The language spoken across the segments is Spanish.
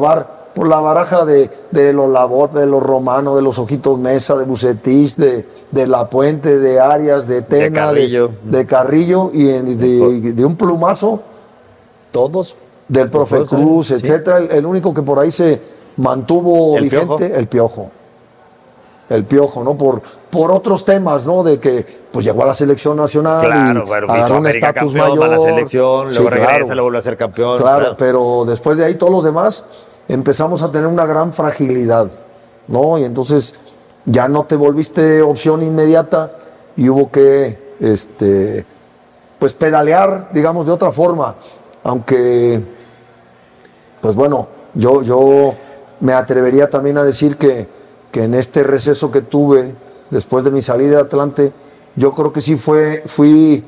renovar por la baraja de los Lavolpe, de los Romano, de los Ojitos Mesa, de Bucetich, de La Puente, de Arias, de Tena, de Carrillo y de un plumazo. Todos. Del profe Cruz, etcétera. El único que por ahí se mantuvo vigente, el Piojo. El Piojo, ¿no? Por otros temas, ¿no? De que pues llegó a la selección nacional y agarró un estatus mayor. A la selección, luego regresa, luego vuelve a ser campeón. Claro, pero después de ahí todos los demás empezamos a tener una gran fragilidad, ¿no? Y entonces ya no te volviste opción inmediata y hubo que, pues pedalear, digamos, de otra forma. Aunque, pues bueno, yo me atrevería también a decir que en este receso que tuve después de mi salida de Atlante, yo creo que sí fui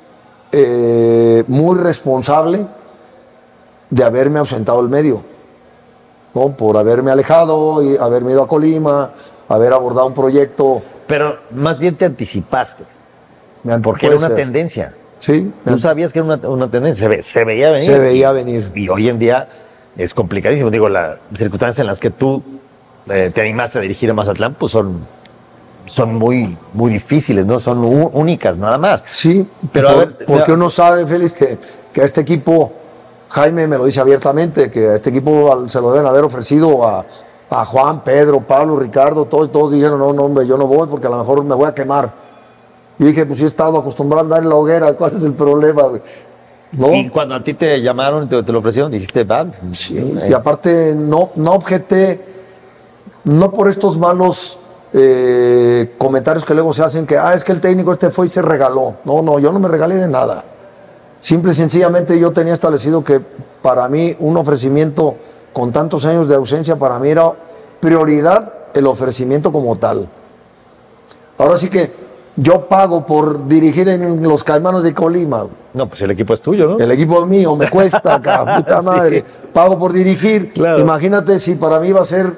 muy responsable de haberme ausentado del medio, ¿no? Por haberme alejado y haberme ido a Colima, haber abordado un proyecto. Pero más bien te anticipaste, porque era una tendencia. Sí. Tú sabías que era una tendencia, se veía venir. Se veía venir. Y hoy en día es complicadísimo. Digo, las circunstancias en las que tú te animaste a dirigir a Mazatlán, pues son muy, muy difíciles, ¿no? Son únicas, nada más. Sí, pero porque uno sabe, Félix, que a este equipo, Jaime me lo dice abiertamente, que a este equipo se lo deben haber ofrecido a Juan, Pedro, Pablo, Ricardo, todos dijeron, no, hombre, yo no voy porque a lo mejor me voy a quemar. Y dije, pues yo he estado acostumbrado a andar en la hoguera, ¿cuál es el problema, güey? ¿No? Y cuando a ti te llamaron, te lo ofrecieron, dijiste, va. Sí, y aparte no objeté, no por estos malos comentarios que luego se hacen, que es que el técnico fue y se regaló. No, yo no me regalé de nada. Simple y sencillamente yo tenía establecido que para mí un ofrecimiento con tantos años de ausencia, para mí era prioridad el ofrecimiento como tal. Ahora sí que yo pago por dirigir en los Caimanes de Colima. No, pues el equipo es tuyo, ¿no? El equipo es mío, me cuesta, puta madre. Sí. Pago por dirigir. Claro. Imagínate si para mí va a ser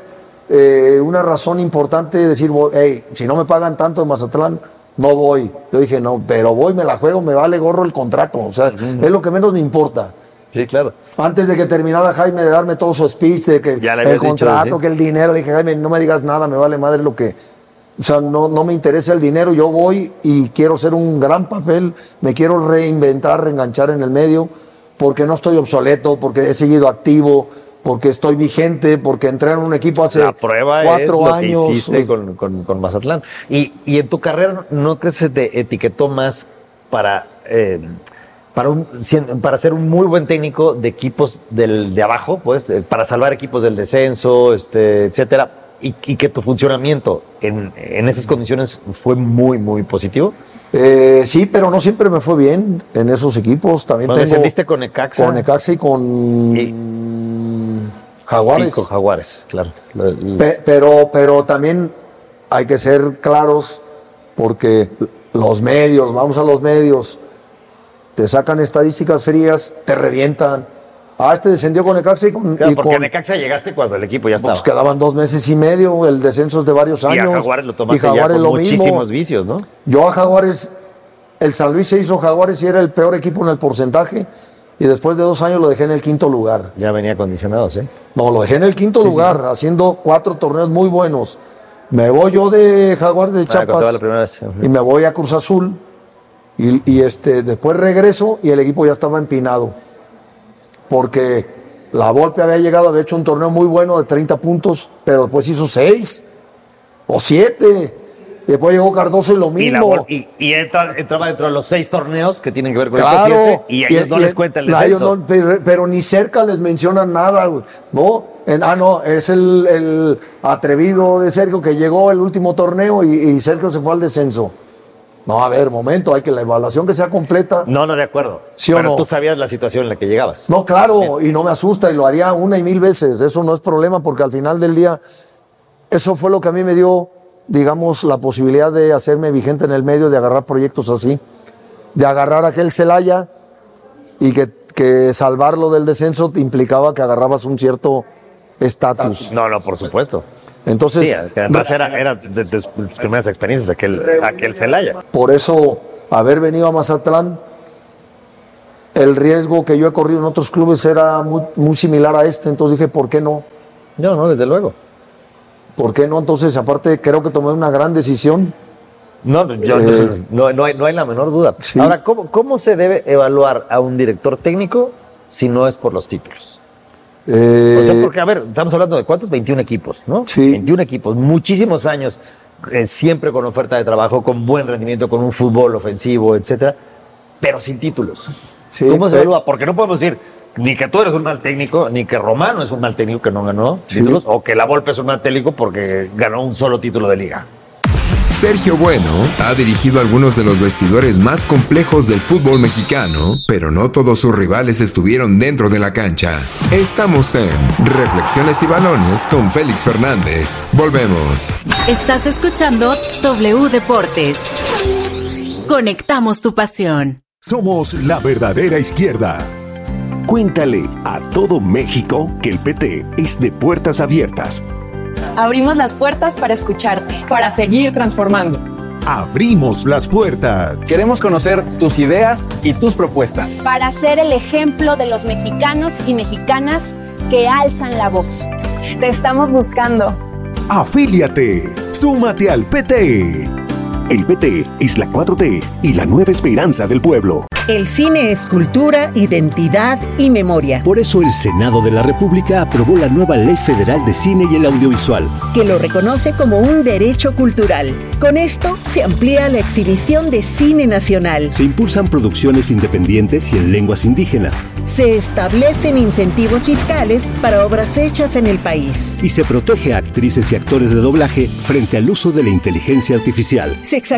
una razón importante decir, hey, si no me pagan tanto en Mazatlán, no voy. Yo dije, no, pero voy, me la juego, me vale gorro el contrato. O sea, es lo que menos me importa. Sí, claro. Antes de que terminara Jaime de darme todo su speech, de que el contrato, dicho, ¿sí? Que el dinero, le dije, Jaime, no me digas nada, me vale madre lo que... O sea, no me interesa el dinero, yo voy y quiero hacer un gran papel, me quiero reinventar, reenganchar en el medio, porque no estoy obsoleto, porque he seguido activo, porque estoy vigente, porque entré en un equipo hace 4 años. La prueba es lo que hiciste con Mazatlán. Y en tu carrera, ¿no crees que te etiquetó más para ser un muy buen técnico de equipos de abajo, pues, para salvar equipos del descenso, etcétera? Y que tu funcionamiento en esas condiciones fue muy, muy positivo. Sí, pero no siempre me fue bien en esos equipos. También descendiste con Necaxa. Con Necaxa y con Jaguares. Y con Jaguares, claro. Pero también hay que ser claros porque los medios, vamos a los medios, te sacan estadísticas frías, te revientan. Descendió con Necaxa y con... Claro, porque a Necaxa llegaste cuando el equipo ya estaba. Pues quedaban 2 meses y medio, el descenso es de varios años. Y a Jaguares lo tomaste ya con muchísimos vicios, ¿no? Yo a Jaguares, el San Luis se hizo Jaguares y era el peor equipo en el porcentaje, y después de 2 años lo dejé en el 5º lugar. Ya venía condicionado, ¿sí? No, lo dejé en el 5º lugar, haciendo 4 torneos muy buenos. Me voy yo de Jaguares de Chiapas la primera vez. Y me voy a Cruz Azul, y después regreso y el equipo ya estaba empinado. Porque la Volpe había llegado, había hecho un torneo muy bueno de 30 puntos, pero después hizo 6 o 7. Y después llegó Cardoso y lo mismo. Y entraba dentro de los 6 torneos que tienen que ver con el T7 y a ellos no les cuenta el descenso. Pero ni cerca les mencionan nada, ¿no? Es el atrevido de Sergio que llegó el último torneo y Sergio se fue al descenso. No, a ver, momento, hay que la evaluación que sea completa. No, de acuerdo. ¿Sí pero no? Tú sabías la situación en la que llegabas. No, claro, bien. Y no me asusta y lo haría 1 y 1000 veces. Eso no es problema porque al final del día, eso fue lo que a mí me dio, digamos, la posibilidad de hacerme vigente en el medio, de agarrar proyectos así, de agarrar aquel Celaya y que salvarlo del descenso te implicaba que agarrabas un cierto estatus. No, por supuesto. Entonces, sí, además era de tus primeras experiencias aquel Celaya. Por eso, haber venido a Mazatlán el riesgo que yo he corrido en otros clubes era muy similar a este, entonces dije, ¿por qué no? No, desde luego. ¿Por qué no? Entonces, aparte, creo que tomé una gran decisión. No hay la menor duda. Sí. Ahora, ¿cómo se debe evaluar a un director técnico si no es por los títulos? O sea, porque, a ver, estamos hablando de ¿cuántos? 21 equipos, ¿no? Sí. 21 equipos, muchísimos años, siempre con oferta de trabajo, con buen rendimiento, con un fútbol ofensivo, etcétera, pero sin títulos. Sí, ¿Cómo se evalúa? Porque no podemos decir ni que tú eres un mal técnico, ni que Romano es un mal técnico que no ganó títulos, o que La Volpe es un mal técnico porque ganó un solo título de liga. Sergio Bueno ha dirigido algunos de los vestidores más complejos del fútbol mexicano, pero no todos sus rivales estuvieron dentro de la cancha. Estamos en Reflexiones y Balones con Félix Fernández. Volvemos. Estás escuchando W Deportes. Conectamos tu pasión. Somos la verdadera izquierda. Cuéntale a todo México que el PT es de puertas abiertas. Abrimos las puertas para escucharte. Para seguir transformando. Abrimos las puertas. Queremos conocer tus ideas y tus propuestas. Para ser el ejemplo de los mexicanos y mexicanas que alzan la voz. Te estamos buscando. Afíliate. Súmate al PT. El PT es la 4T y la nueva esperanza del pueblo. El cine es cultura, identidad y memoria. Por eso el Senado de la República aprobó la nueva Ley Federal de Cine y el Audiovisual, que lo reconoce como un derecho cultural. Con esto se amplía la exhibición de cine nacional. Se impulsan producciones independientes y en lenguas indígenas. Se establecen incentivos fiscales para obras hechas en el país. Y se protege a actrices y actores de doblaje frente al uso de la inteligencia artificial.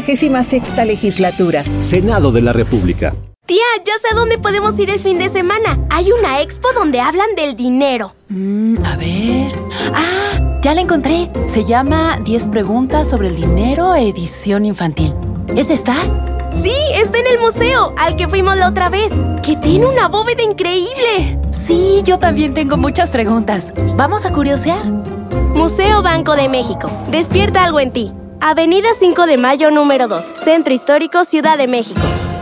66ª legislatura. Senado de la República. Tía, ya sé a dónde podemos ir el fin de semana. Hay una expo donde hablan del dinero. A ver... ¡Ah! Ya la encontré. Se llama 10 preguntas sobre el dinero, edición infantil. ¿Es esta? Sí, está en el museo, al que fuimos la otra vez, que tiene una bóveda increíble. Sí, yo también tengo muchas preguntas. ¿Vamos a curiosear? Museo Banco de México. Despierta algo en ti. Avenida 5 de Mayo, número 2. Centro Histórico, Ciudad de México.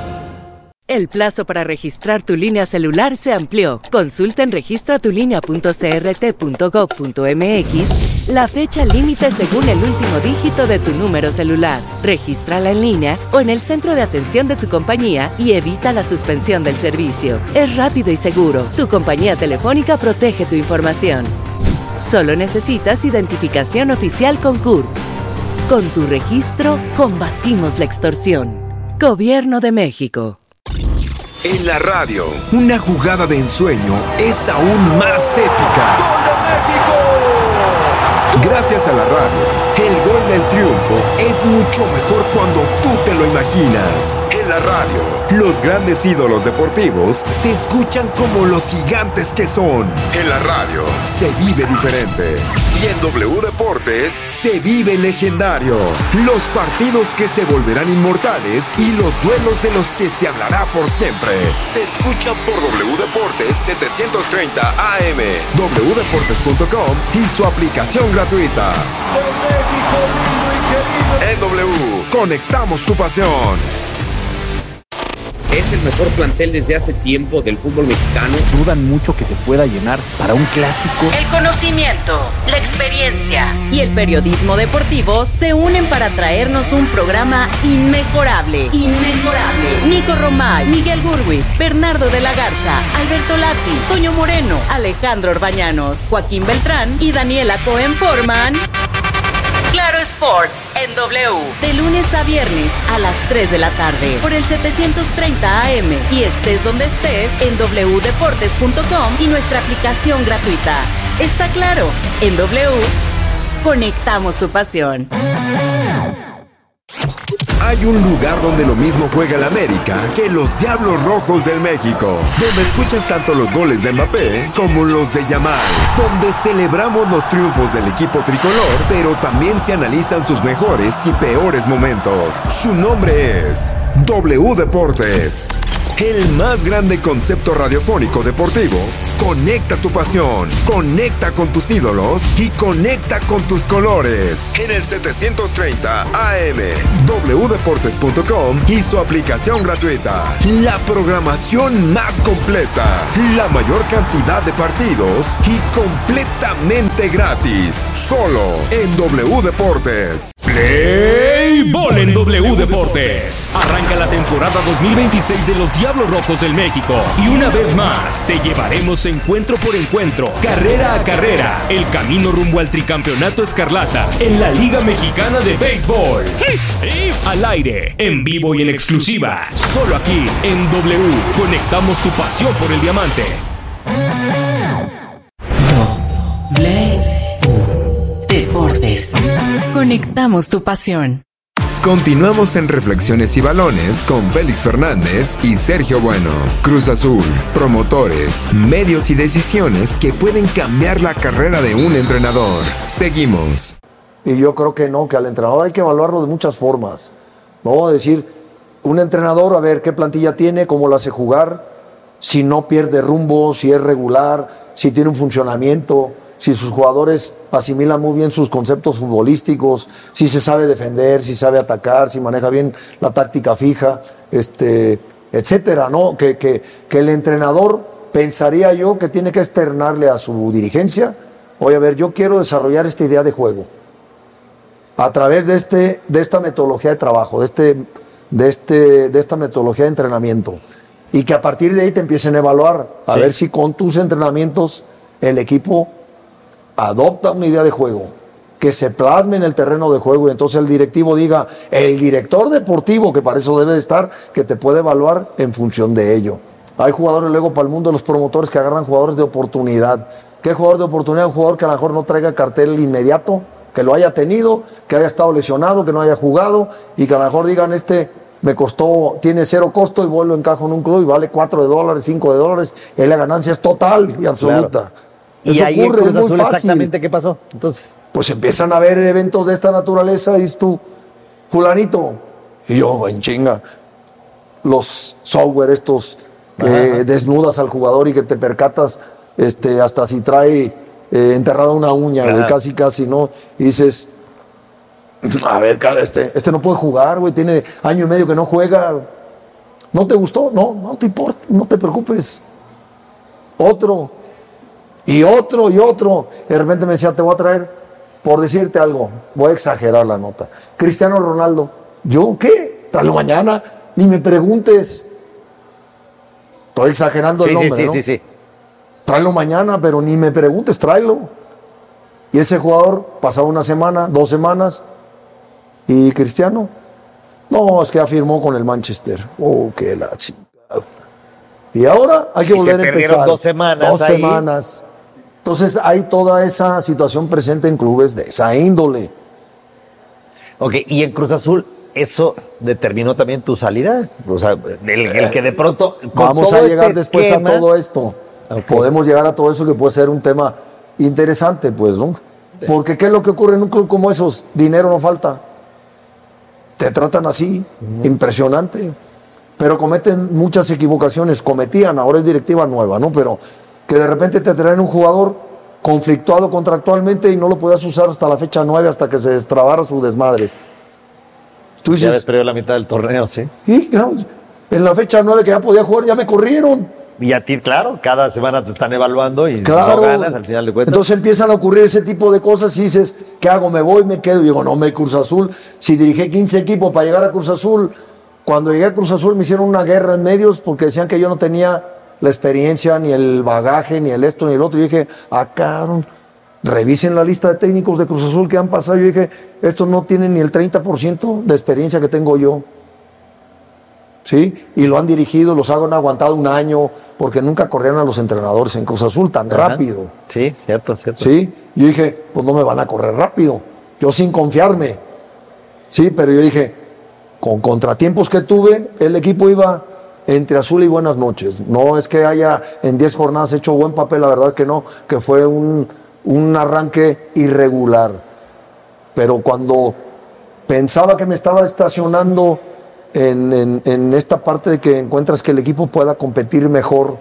El plazo para registrar tu línea celular se amplió. Consulta en registratulínea.crt.gov.mx la fecha límite según el último dígito de tu número celular. Regístrala en línea o en el centro de atención de tu compañía y evita la suspensión del servicio. Es rápido y seguro. Tu compañía telefónica protege tu información. Solo necesitas identificación oficial con CURP. Con tu registro, combatimos la extorsión. Gobierno de México. En la radio, una jugada de ensueño es aún más épica. ¡Gol de México! Gracias a la radio, el gol del triunfo es mucho mejor cuando tú te lo imaginas. En la radio, los grandes ídolos deportivos se escuchan como los gigantes que son. En la radio, se vive diferente. Y en W Deportes, se vive legendario. Los partidos que se volverán inmortales y los duelos de los que se hablará por siempre. Se escucha por W Deportes 730 AM, wdeportes.com y su aplicación gratuita. En W, conectamos tu pasión. Es el mejor plantel desde hace tiempo del fútbol mexicano. Dudan mucho que se pueda llenar para un clásico. El conocimiento, la experiencia y el periodismo deportivo se unen para traernos un programa inmejorable. Nico Romay, Miguel Gurwitz, Bernardo de la Garza, Alberto Lati, Toño Moreno, Alejandro Orbañanos, Joaquín Beltrán y Daniela Cohen forman Claro Sports en W, de lunes a viernes a las 3 de la tarde por el 730 AM y estés donde estés en wdeportes.com y nuestra aplicación gratuita. Está claro, en W conectamos tu pasión. Hay un lugar donde lo mismo juega el América que los Diablos Rojos del México, donde escuchas tanto los goles de Mbappé como los de Yamal, donde celebramos los triunfos del equipo tricolor, pero también se analizan sus mejores y peores momentos. Su nombre es W Deportes. el más grande concepto radiofónico deportivo. Conecta tu pasión, conecta con tus ídolos y conecta con tus colores. En el 730 AM, wdeportes.com y su aplicación gratuita. La programación más completa, la mayor cantidad de partidos y completamente gratis. Solo en W Deportes. Play Ball en W Deportes. Arranca la temporada 2026 de los Diablos Rojos del México. Y una vez más, te llevaremos encuentro por encuentro, carrera a carrera, el camino rumbo al tricampeonato escarlata en la Liga Mexicana de Béisbol. Al aire, en vivo y en exclusiva, solo aquí en W. Conectamos tu pasión por el diamante. Deportes. Conectamos tu pasión. Continuamos en Reflexiones y Balones con Félix Fernández y Sergio Bueno. Cruz Azul, promotores, medios y decisiones que pueden cambiar la carrera de un entrenador. Seguimos. Y yo creo que no, que al entrenador hay que evaluarlo de muchas formas. No decir, un entrenador, a ver qué plantilla tiene, cómo la hace jugar, si no pierde rumbo, si es regular, si tiene un funcionamiento, si sus jugadores asimilan muy bien sus conceptos futbolísticos, si se sabe defender, si sabe atacar, si maneja bien la táctica fija, etcétera, ¿no? Que el entrenador, pensaría yo, que tiene que externarle a su dirigencia, oye, a ver, yo quiero desarrollar esta idea de juego a través de esta metodología de trabajo, de esta metodología de entrenamiento, y que a partir de ahí te empiecen a evaluar, a ver si con tus entrenamientos el equipo adopta una idea de juego, que se plasme en el terreno de juego, y entonces el directivo diga, el director deportivo, que para eso debe de estar, que te puede evaluar en función de ello. Hay jugadores luego para el mundo de los promotores que agarran jugadores de oportunidad. ¿Qué jugador de oportunidad? Un jugador que a lo mejor no traiga cartel inmediato, que lo haya tenido, que haya estado lesionado, que no haya jugado, y que a lo mejor digan, me costó, tiene 0 costo y vos lo encajo en un club y vale $4, $5, y la ganancia es total y absoluta. Claro. Y eso ahí ocurre, en Cruz es muy Azul fácil. exactamente qué pasó. Entonces, pues empiezan a haber eventos de esta naturaleza y dices tú, fulanito, y yo en chinga, los software estos que desnudas al jugador y que te percatas hasta si trae enterrada una uña, güey, casi, ¿no? Y dices, a ver, cara, este no puede jugar, güey, tiene año y medio que no juega. ¿No te gustó? No te importa, no te preocupes. Otro. Y otro. De repente me decía, te voy a traer, por decirte algo, voy a exagerar la nota. Cristiano Ronaldo. ¿Yo qué? Tráelo mañana, ni me preguntes. Estoy exagerando el nombre, ¿no? Sí. Tráelo mañana, pero ni me preguntes, tráelo. Y ese jugador pasaba una semana, 2 semanas, y Cristiano, no, es que ya firmó con el Manchester. Oh, qué la chingada. Y ahora hay que volver a empezar. 2 semanas. 2 semanas. Entonces hay toda esa situación presente en clubes de esa índole. Ok, y en Cruz Azul, ¿eso determinó también tu salida? O sea, el que de pronto... Vamos a llegar después esquema, a todo esto. Okay. Podemos llegar a todo eso, que puede ser un tema interesante, pues, ¿no? Sí. Porque ¿qué es lo que ocurre en un club como esos? Dinero no falta. Te tratan así, impresionante. Pero cometen muchas equivocaciones, ahora es directiva nueva, ¿no? Pero que de repente te traen un jugador conflictuado contractualmente y no lo podías usar hasta la fecha 9, hasta que se destrabara su desmadre. Tú dices, ya desperdió la mitad del torneo, ¿sí? Sí, claro, en la fecha 9 que ya podía jugar, ya me corrieron. Y a ti, claro, cada semana te están evaluando y claro, no ganas al final de cuentas. Entonces empiezan a ocurrir ese tipo de cosas y dices, ¿qué hago? ¿Me voy? ¿Me quedo? Y digo, no, Cruz Azul, si dirigí 15 equipos para llegar a Cruz Azul, cuando llegué a Cruz Azul me hicieron una guerra en medios porque decían que yo no tenía la experiencia, ni el bagaje, ni el esto, ni el otro. Y dije, cabrón, revisen la lista de técnicos de Cruz Azul que han pasado. Yo dije, estos no tienen ni el 30% de experiencia que tengo yo. ¿Sí? Y lo han dirigido, los han aguantado 1 año, porque nunca corrieron a los entrenadores en Cruz Azul tan rápido. Sí, cierto. Sí, yo dije, pues no me van a correr rápido. Yo sin confiarme. Sí, pero yo dije, con contratiempos que tuve, el equipo iba entre azul y buenas noches. No es que haya en 10 jornadas hecho buen papel, la verdad que no, que fue un arranque irregular. Pero cuando pensaba que me estaba estacionando en esta parte de que encuentras que el equipo pueda competir mejor,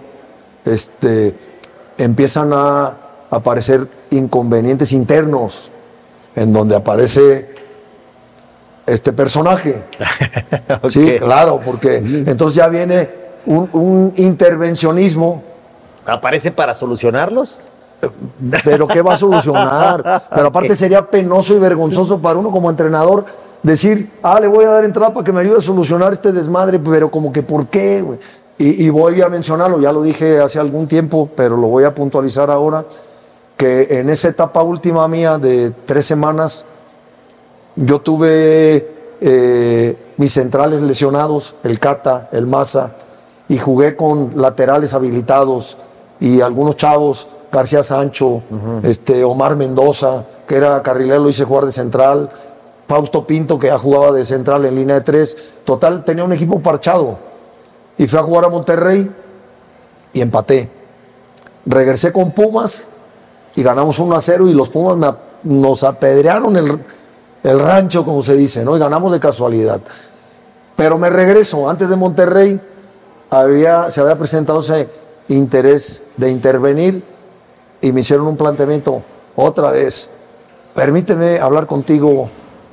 empiezan a aparecer inconvenientes internos, en donde aparece este personaje. Ok. Sí, claro, porque entonces ya viene un intervencionismo. ¿Aparece para solucionarlos? Pero ¿qué va a solucionar? Pero aparte sería penoso y vergonzoso para uno como entrenador decir, le voy a dar entrada para que me ayude a solucionar este desmadre, pero como que ¿por qué, güey? Y voy a mencionarlo, ya lo dije hace algún tiempo, pero lo voy a puntualizar ahora, que en esa etapa última mía de 3 semanas, yo tuve mis centrales lesionados, el Cata, el Maza, y jugué con laterales habilitados y algunos chavos, García Sancho, Omar Mendoza, que era carrilero, lo hice jugar de central, Fausto Pinto, que ya jugaba de central en línea de 3. Total, tenía un equipo parchado. Y fui a jugar a Monterrey y empaté. Regresé con Pumas y ganamos 1-0 y los Pumas nos apedrearon el rancho, como se dice, ¿no? Y ganamos de casualidad. Pero me regreso. Antes de Monterrey se había presentado ese interés de intervenir y me hicieron un planteamiento. Otra vez, permíteme hablar contigo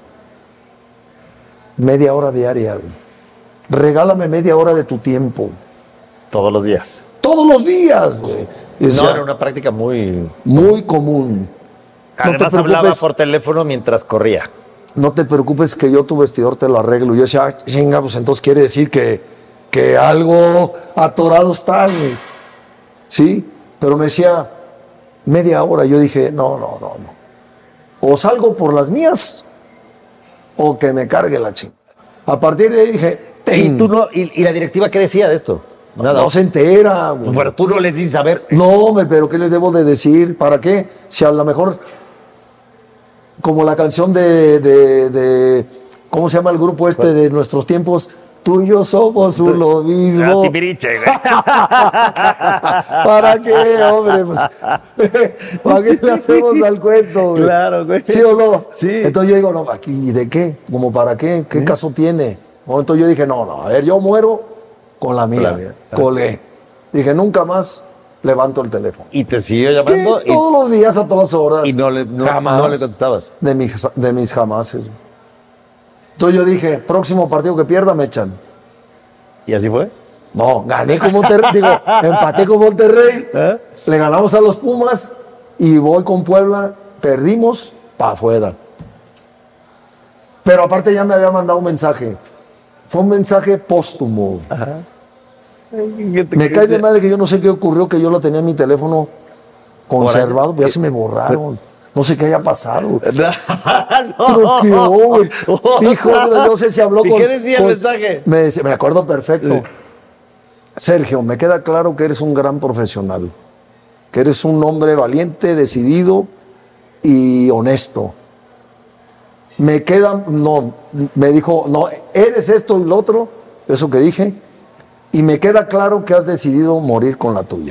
media hora diaria. Regálame media hora de tu tiempo. Todos los días. Todos los días, güey. No, era una práctica muy común. Además hablaba por teléfono mientras corría. No te preocupes que yo tu vestidor te lo arreglo. Yo decía, chinga, pues entonces quiere decir que algo atorado está, güey. ¿Sí? Pero me decía, media hora. Yo dije, no. O salgo por las mías o que me cargue la chingada. A partir de ahí dije, ¿Y tú no? ¿Y la directiva qué decía de esto? Nada. No se entera, güey. Pero tú no les dices, a ver. No, pero ¿qué les debo de decir? ¿Para qué? Si a lo mejor, como la canción de ¿cómo se llama el grupo de nuestros tiempos? Tú y yo somos uno mismo. ¿Para qué, hombre? Pues, ¿para qué le hacemos al cuento, güey? Claro, güey. ¿Sí o no? Sí. Entonces yo digo, no, ¿aquí de qué? ¿Como para qué? ¿Qué caso tiene? No, entonces yo dije, no, a ver, yo muero con la mía. Colgué. Dije, nunca más levanto el teléfono. ¿Y te siguió llamando? Todos los días, a todas horas. ¿Y no le contestabas? De mis jamases. Entonces yo dije, próximo partido que pierda me echan. ¿Y así fue? No, gané con Monterrey, empaté con Monterrey, le ganamos a los Pumas y voy con Puebla, perdimos, para afuera. Pero aparte ya me había mandado un mensaje. Fue un mensaje póstumo. Ajá. Me cae de madre que yo no sé qué ocurrió, que yo lo tenía en mi teléfono conservado, ya se me borraron. No sé qué haya pasado. Truqueó, güey. Hijo, no sé si habló ¿Y qué decía el mensaje? Me acuerdo perfecto. Sergio, me queda claro que eres un gran profesional. Que eres un hombre valiente, decidido y honesto. Me dijo, no, eres esto y lo otro, eso que dije, y me queda claro que has decidido morir con la tuya.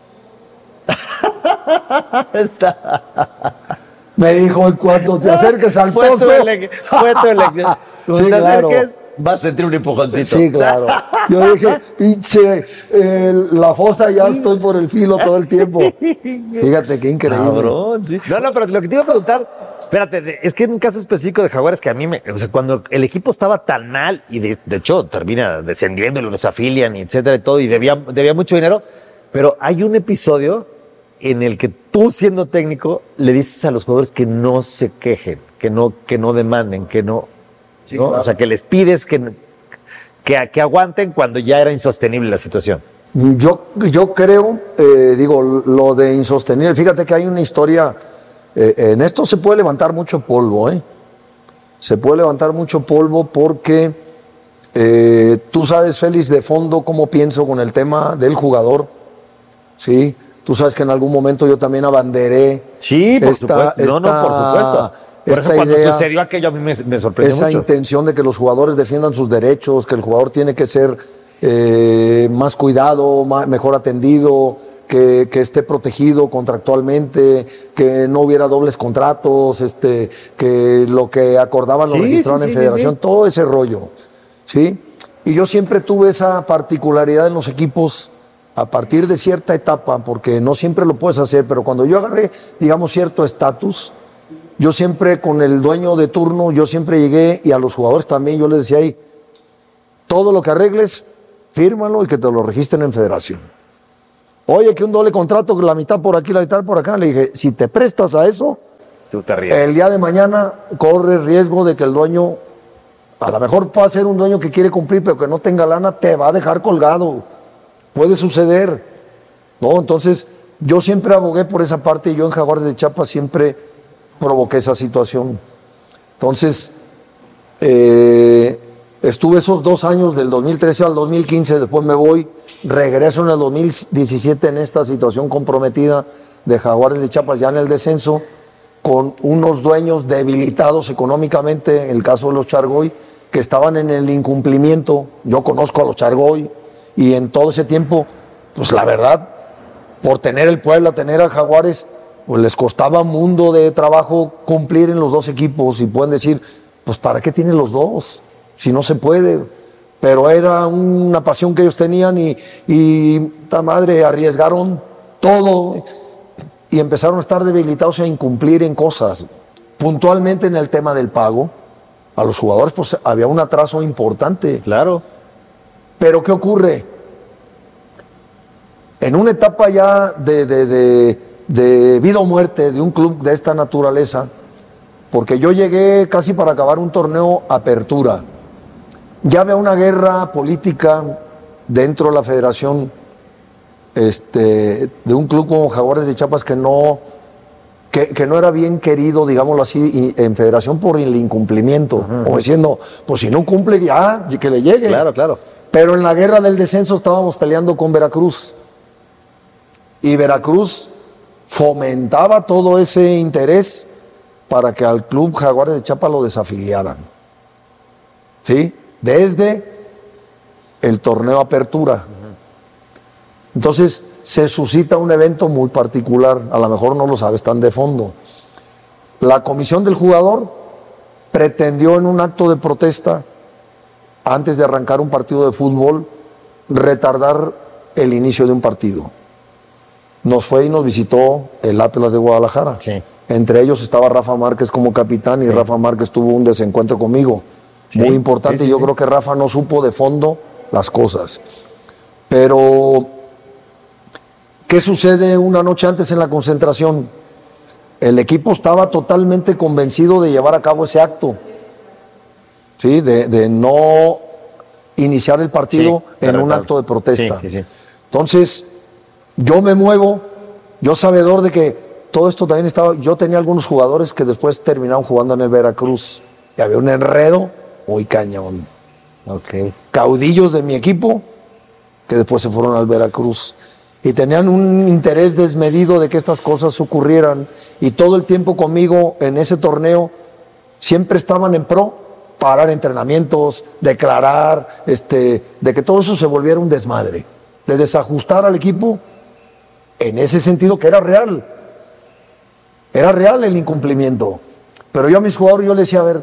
Me dijo, en cuanto te acerques al pozo. Fue tu elección. Cuando te acerques, vas a sentir un empujoncito. Sí, claro. Yo dije, pinche, la fosa ya estoy por el filo todo el tiempo. Fíjate qué increíble. Cabrón, sí. No, pero lo que te iba a preguntar, espérate, es que en un caso específico de Jaguares que a mí o sea, cuando el equipo estaba tan mal y de hecho termina descendiendo y los afilian y etcétera y todo y debía mucho dinero, pero hay un episodio en el que tú, siendo técnico, le dices a los jugadores que no se quejen, que no demanden, que no, sí, ¿no? Claro. O sea, que les pides que aguanten cuando ya era insostenible la situación. Yo creo, lo de insostenible, fíjate que hay una historia, en esto se puede levantar mucho polvo, Se puede levantar mucho polvo porque tú sabes, Félix, de fondo cómo pienso con el tema del jugador, ¿sí? Tú sabes que en algún momento yo también abanderé. Sí, por supuesto. Por supuesto. Por eso cuando sucedió aquello a mí me sorprendió mucho. Esa intención de que los jugadores defiendan sus derechos, que el jugador tiene que ser más cuidado, mejor atendido, que esté protegido contractualmente, que no hubiera dobles contratos, que lo que acordaban lo registraban en federación, todo ese rollo, ¿sí? Y yo siempre tuve esa particularidad en los equipos a partir de cierta etapa, porque no siempre lo puedes hacer, pero cuando yo agarré, digamos, cierto estatus, yo siempre con el dueño de turno, yo siempre llegué, y a los jugadores también, yo les decía ahí, todo lo que arregles, fírmalo y que te lo registren en federación. Oye, que un doble contrato, que la mitad por aquí, la mitad por acá. Le dije, si te prestas a eso, tú te arriesgas. El día de mañana corres riesgo de que el dueño, a lo mejor puede ser un dueño que quiere cumplir, pero que no tenga lana, te va a dejar colgado. Puede suceder. ¿No? Entonces, yo siempre abogué por esa parte y yo en Jaguares de Chiapas siempre provoqué esa situación. Entonces, estuve esos 2 años, del 2013 al 2015, después me voy, regreso en el 2017 en esta situación comprometida de Jaguares de Chiapas ya en el descenso, con unos dueños debilitados económicamente, el caso de los Chargoy, que estaban en el incumplimiento. Yo conozco a los Chargoy y en todo ese tiempo, pues la verdad, por tener el Puebla, tener a Jaguares, pues les costaba un mundo de trabajo cumplir en los 2 equipos y pueden decir, pues ¿para qué tienen los 2? Si no se puede, pero era una pasión que ellos tenían y ta madre, arriesgaron todo y empezaron a estar debilitados y a incumplir en cosas. Puntualmente en el tema del pago, a los jugadores pues había un atraso importante. Claro. Pero ¿qué ocurre? En una etapa ya de vida o muerte de un club de esta naturaleza, porque yo llegué casi para acabar un torneo apertura. Ya había una guerra política dentro de la federación de un club como Jaguares de Chiapas que no era bien querido, digámoslo así, en federación por el incumplimiento. O diciendo, pues si no cumple, ya, que le llegue. Claro, claro. Pero en la guerra del descenso estábamos peleando con Veracruz. Y Veracruz fomentaba todo ese interés para que al club Jaguares de Chiapas lo desafiliaran. ¿Sí? Desde el torneo Apertura. Entonces se suscita un evento muy particular, a lo mejor no lo sabes tan de fondo. La comisión del jugador pretendió en un acto de protesta, antes de arrancar un partido de fútbol, retardar el inicio de un partido. Nos fue y nos visitó el Atlas de Guadalajara. Sí. Entre ellos estaba Rafa Márquez como capitán y Rafa Márquez tuvo un desencuentro conmigo. Sí, muy importante, yo creo que Rafa no supo de fondo las cosas. Pero, ¿qué sucede una noche antes en la concentración? El equipo estaba totalmente convencido de llevar a cabo ese acto, ¿sí? de no iniciar el partido en un acto de protesta. Entonces, yo me muevo, yo sabedor de que todo esto también estaba. Yo tenía algunos jugadores que después terminaron jugando en el Veracruz y había un enredo muy cañón. Caudillos de mi equipo que después se fueron al Veracruz y tenían un interés desmedido de que estas cosas ocurrieran, y todo el tiempo conmigo en ese torneo siempre estaban en pro, parar entrenamientos, declarar, de que todo eso se volviera un desmadre, de desajustar al equipo en ese sentido, que era real el incumplimiento. Pero yo a mis jugadores yo les decía, a ver,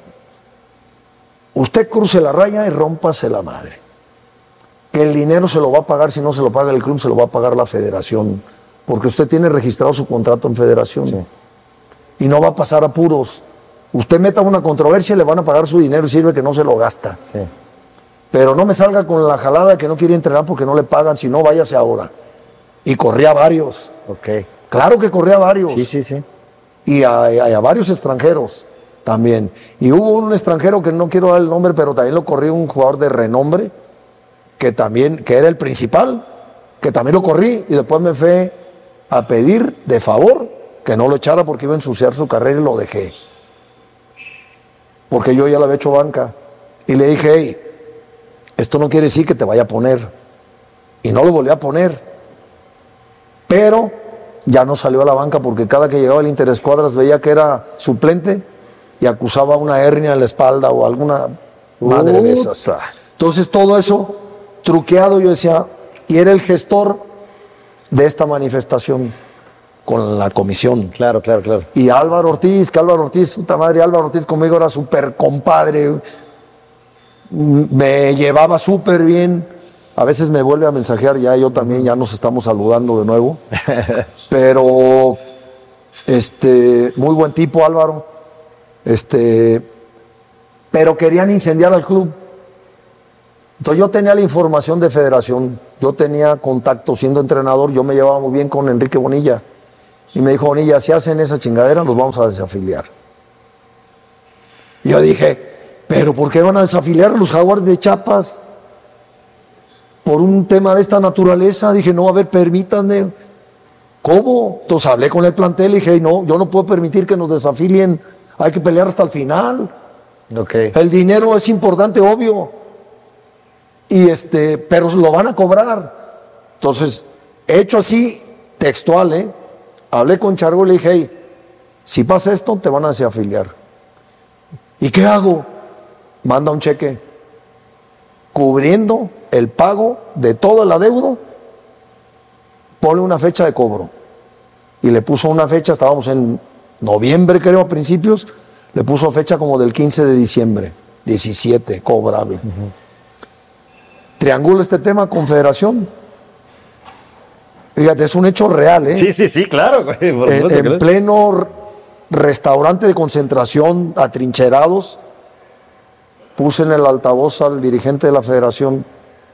usted cruce la raya y rómpase la madre. Que el dinero se lo va a pagar, si no se lo paga el club, se lo va a pagar la federación. Porque usted tiene registrado su contrato en federación. Sí. Y no va a pasar apuros. Usted meta una controversia y le van a pagar su dinero y sirve que no se lo gasta. Sí. Pero no me salga con la jalada que no quiere entrenar porque no le pagan, si no, váyase ahora. Y corría a varios. Claro que corría a varios. Sí. Y a varios extranjeros también. Y hubo un extranjero que no quiero dar el nombre, pero también lo corrió un jugador de renombre, que era el principal, que también lo corrí, y después me fue a pedir de favor que no lo echara porque iba a ensuciar su carrera, y lo dejé. Porque yo ya le había hecho banca. Y le dije, hey, esto no quiere decir que te vaya a poner. Y no lo volví a poner. Pero ya no salió a la banca porque cada que llegaba el interescuadras veía que era suplente y acusaba una hernia en la espalda o alguna madre de esas. Entonces todo eso truqueado, yo decía, y era el gestor de esta manifestación con la comisión. Claro. Y Álvaro Ortiz, puta madre, Álvaro Ortiz conmigo era súper compadre. Me llevaba súper bien. A veces me vuelve a mensajear, yo también, ya nos estamos saludando de nuevo. Pero, muy buen tipo, Álvaro. Pero querían incendiar al club. Entonces yo tenía la información de federación, yo tenía contacto siendo entrenador, yo me llevaba muy bien con Enrique Bonilla. Y me dijo, Bonilla, si hacen esa chingadera, los vamos a desafiliar. Y yo dije, ¿pero por qué van a desafiliar a los Jaguares de Chiapas? Por un tema de esta naturaleza. Dije, no, a ver, permítanme. ¿Cómo? Entonces hablé con el plantel y dije, no, yo no puedo permitir que nos desafilien, hay que pelear hasta el final. Okay. El dinero es importante, obvio. Pero lo van a cobrar. Entonces, hecho así, textual, hablé con Chargo y le dije, hey, si pasa esto, te van a desafiliar. ¿Y qué hago? Manda un cheque cubriendo el pago de todo el adeudo, ponle una fecha de cobro. Y le puso una fecha, estábamos en noviembre, creo, a principios, le puso fecha como del 15 de diciembre, 17, cobrable. Triangula este tema con Federación. Fíjate, es un hecho real, ¿eh? Sí, claro. En pleno restaurante de concentración, atrincherados, puse en el altavoz al dirigente de la Federación,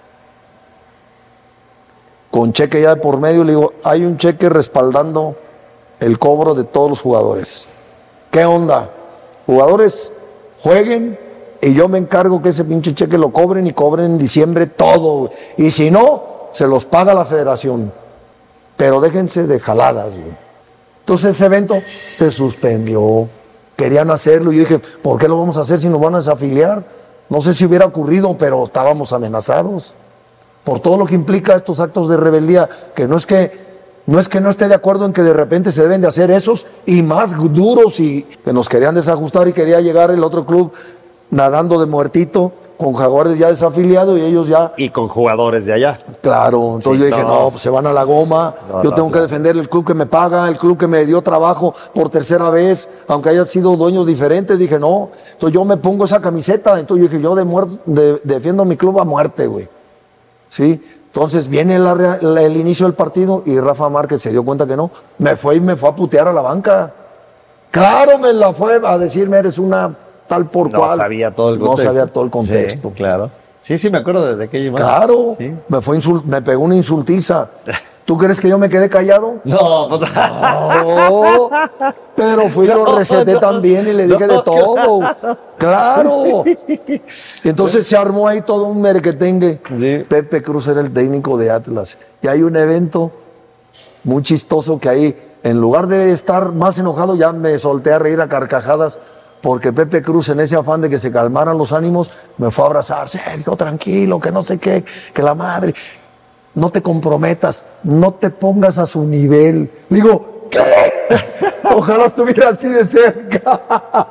con cheque ya de por medio, le digo, hay un cheque respaldando el cobro de todos los jugadores. ¿Qué onda? Jugadores, jueguen, y yo me encargo que ese pinche cheque lo cobren y cobren en diciembre todo. Y si no, se los paga la Federación. Pero déjense de jaladas, güey. Entonces ese evento se suspendió. Querían hacerlo y yo dije, ¿por qué lo vamos a hacer si nos van a desafiliar? No sé si hubiera ocurrido, pero estábamos amenazados por todo lo que implica estos actos de rebeldía, que no es que no esté de acuerdo en que de repente se deben de hacer esos y más duros, y que nos querían desajustar y quería llegar el otro club nadando de muertito con Jaguares ya desafiliados y ellos ya... Y con jugadores de allá. Claro, entonces yo dije, no, pues se van a la goma, yo tengo que defender el club que me paga, el club que me dio trabajo por tercera vez, aunque haya sido dueños diferentes, dije, no, entonces yo me pongo esa camiseta, entonces yo dije, yo defiendo mi club a muerte, güey. ¿Sí? Entonces viene el inicio del partido y Rafa Márquez se dio cuenta que no, me fue a putear a la banca. Claro, me la fue a decirme, eres una... tal por cual. No sabía todo el contexto. No sabía todo el contexto. Sí, claro. Sí, me acuerdo de aquella imagen. Claro, sí. Me pegó una insultiza. ¿Tú crees que yo me quedé callado? No, pues... No, pero fui y lo receté también y le dije de todo. Claro. Y entonces se armó ahí todo un merequetengue. Sí. Pepe Cruz era el técnico de Atlas. Y hay un evento muy chistoso que ahí, en lugar de estar más enojado, ya me solté a reír a carcajadas, porque Pepe Cruz, en ese afán de que se calmaran los ánimos, me fue a abrazar. Sergio, tranquilo, que no sé qué, que la madre, no te comprometas, no te pongas a su nivel. Digo, ¿qué? Ojalá estuviera así de cerca.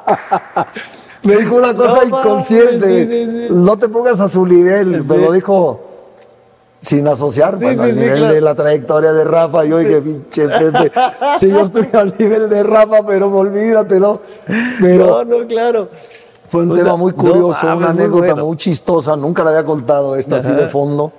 Me dijo una cosa inconsciente, sí. No te pongas a su nivel, me lo dijo sin asociar, al nivel claro. De la trayectoria de Rafa. Yo dije, pinche Pepe, si yo estoy al nivel de Rafa, pero olvídate, ¿no? Pero no, claro. Fue un tema muy curioso, una anécdota muy chistosa, nunca la había contado esta así de fondo.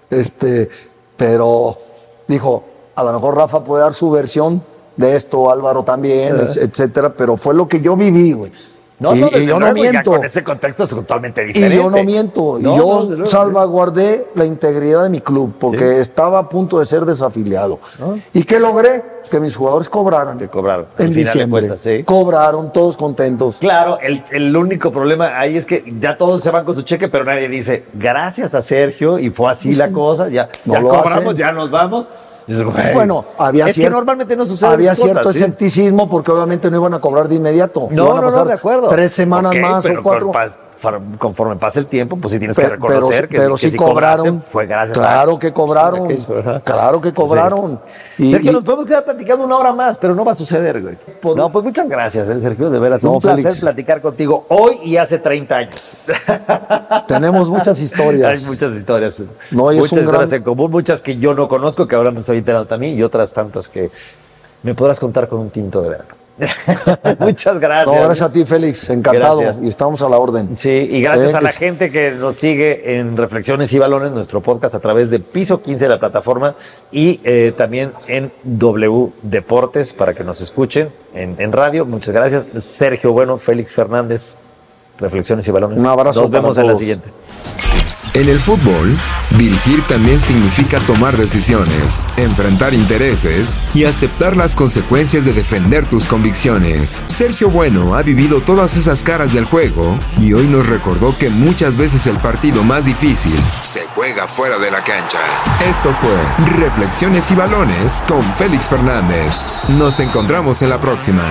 Pero dijo, a lo mejor Rafa puede dar su versión de esto, Álvaro también, etcétera, pero fue lo que yo viví, güey. No, y yo no miento. Con ese contexto es totalmente diferente. Y yo no miento. Y yo salvaguardé la integridad de mi club porque estaba a punto de ser desafiliado. ¿Y qué logré? Que mis jugadores cobraran. Que cobraron. En diciembre. Cuentas, ¿sí? Cobraron, todos contentos. Claro, el único problema ahí es que ya todos se van con su cheque, pero nadie dice, gracias a Sergio, y fue así la cosa, ya cobramos, ya nos vamos. Bueno, que normalmente no sucede. Había cierto escepticismo porque obviamente no iban a cobrar de inmediato. No, de acuerdo. 3 semanas más o 4. Conforme pase el tiempo, pues sí tienes que reconocer pero que sí cobraron. Fue gracias claro que cobraron. Claro que cobraron. Sí. Sergio, nos podemos quedar platicando una hora más, pero no va a suceder, güey. No, pues muchas gracias, Sergio, de veras. Un placer platicar contigo hoy y hace 30 años. Tenemos muchas historias. Hay muchas historias. Muchas historias en común, muchas que yo no conozco, que ahora me estoy enterando también, y otras tantas que me podrás contar con un tinto de verano. Muchas gracias. No, gracias a ti, Félix. Encantado. Gracias. Y estamos a la orden. Sí, y gracias a la gente que nos sigue en Reflexiones y Balones, nuestro podcast a través de Piso 15 de la plataforma y también en W Deportes para que nos escuchen en radio. Muchas gracias. Sergio Bueno, Félix Fernández, Reflexiones y Balones. Un abrazo. Nos vemos para en la todos. siguiente. En el fútbol, dirigir también significa tomar decisiones, enfrentar intereses y aceptar las consecuencias de defender tus convicciones. Sergio Bueno ha vivido todas esas caras del juego y hoy nos recordó que muchas veces el partido más difícil se juega fuera de la cancha. Esto fue Reflexiones y Balones con Félix Fernández. Nos encontramos en la próxima.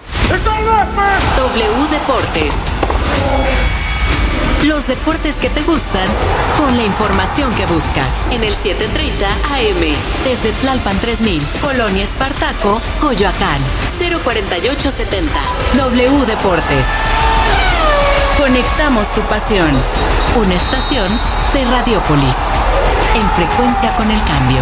W Deportes. Los deportes que te gustan con la información que buscas. En el 7:30 AM. Desde Tlalpan 3000, Colonia Espartaco, Coyoacán. 04870. W Deportes. Conectamos tu pasión. Una estación de Radiopolis. En frecuencia con el cambio.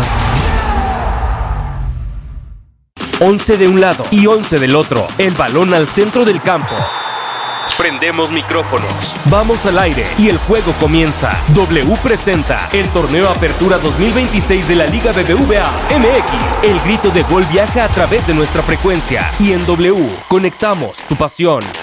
11 de un lado y 11 del otro. El balón al centro del campo. Prendemos micrófonos, vamos al aire y el juego comienza. W presenta el torneo Apertura 2026 de la Liga BBVA MX. El grito de gol viaja a través de nuestra frecuencia y en W conectamos tu pasión.